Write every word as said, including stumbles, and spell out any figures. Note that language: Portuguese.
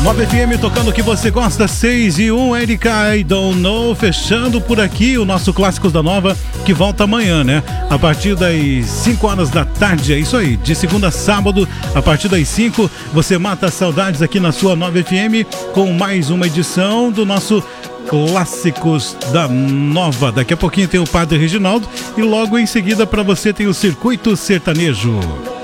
nove F M tocando o que você gosta, seis e um, Erika, I Don't Know, fechando por aqui o nosso Clássicos da Nova, que volta amanhã, né? A partir das cinco horas da tarde, é isso aí, de segunda a sábado, a partir das cinco, você mata as saudades aqui na sua nove F M, com mais uma edição do nosso Clássicos da Nova. Daqui a pouquinho tem o Padre Reginaldo e logo em seguida para você tem o Circuito Sertanejo.